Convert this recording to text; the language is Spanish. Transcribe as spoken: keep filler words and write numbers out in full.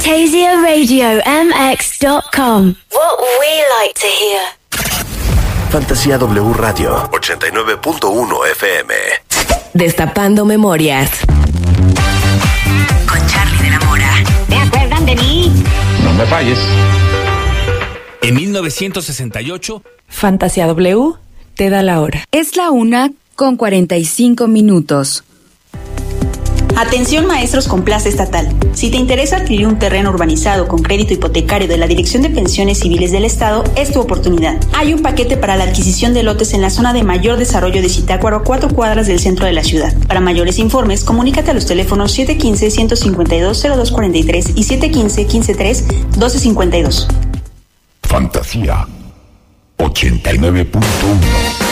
Fantasia Radio M X dot com. What we like to hear. Fantasía W Radio ochenta y nueve punto uno F M. Destapando memorias. Con Charlie de la Mora. ¿Se acuerdan de mí? No me falles. En mil novecientos sesenta y ocho, Fantasía W te da la hora. Es la una con cuarenta y cinco minutos. Atención maestros con plaza estatal. Si te interesa adquirir un terreno urbanizado con crédito hipotecario de la Dirección de Pensiones Civiles del Estado, es tu oportunidad. Hay un paquete para la adquisición de lotes en la zona de mayor desarrollo de Zitácuaro, a cuatro cuadras del centro de la ciudad. Para mayores informes, comunícate a los teléfonos siete uno cinco, uno cinco dos, cero dos cuatro tres y siete uno cinco, uno cinco tres, doce cincuenta y dos. Fantasía ochenta y nueve punto uno.